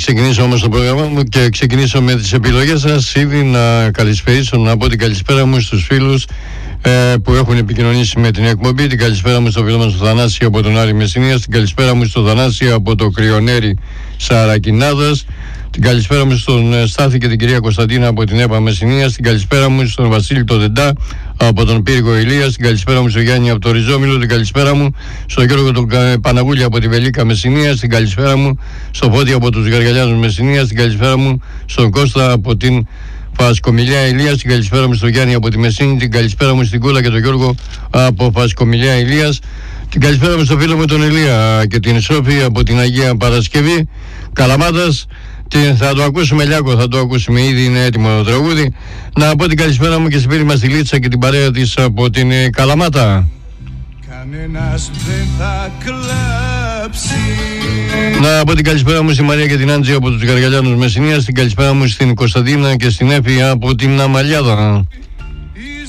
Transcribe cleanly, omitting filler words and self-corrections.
ξεκινήσω όμως το πρόγραμμά μου και ξεκινήσω με τις επιλογές σας. Ήδη να καλησπερίσω, να πω την καλησπέρα μου στους φίλους που έχουν επικοινωνήσει με την εκπομπή. Την καλησπέρα μου στο φίλο μας τον Θανάση από τον Άρη Μεσσηνίας. Την καλησπέρα μου στο Θανάση από το Κρυονέρι Σαρακινάδας. Την καλησπέρα μου στον Στάθη και την κυρία Κωνσταντίνα από την ΕΠΑ Μεσσηνίας. Την καλησπέρα μου στον Βασίλη το Δεντά από τον Πύργο Ηλίας. Την καλησπέρα μου στον Γιάννη από το Ριζόμιλο. Την καλησπέρα μου στον Γιώργο τον Παναγούλη από τη Βελίκα Μεσσηνίας. Την καλησπέρα μου στον Φώτη από τους Γαργαλιάνους Μεσσηνίας. Την καλησπέρα μου στον Κώστα από την Φασκομιλιά Ηλίας. Την καλησπέρα μου στον Γιάννη από τη Μεσσήνη. Την καλησπέρα μου στην Κούλα και τον Γιώργο από Φασκομιλιά Ηλίας. Την καλησπέρα μου στον φίλο μου τον Ηλία και την Σόφη από την Αγία Παρασκευή Καλαμάτας. Θα το ακούσουμε Λιάκο, θα το ακούσουμε, ήδη είναι έτοιμο το τραγούδι. Να πω την καλησπέρα μου και στην φίλη μας τη Λίτσα και την παρέα της από την Καλαμάτα. Κανένας δεν θα κλάψει. Να πω την καλησπέρα μου στη Μαρία και την Άντζη από τους Γαργαλιάνους Μεσσηνίας. Την καλησπέρα μου στην Κωνσταντίνα και στην Έφη από την Αμαλιάδα.